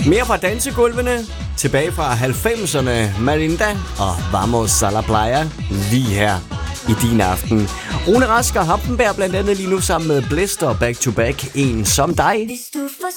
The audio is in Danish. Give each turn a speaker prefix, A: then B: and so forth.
A: Mere fra dansegulvene. Tilbage fra 90'erne. Marinda og Vamos a la Playa. Lige her i din aften. Rune Rask og Happenberg blandt andet lige nu sammen med Blister back to back. En som dig.
B: Hvis du får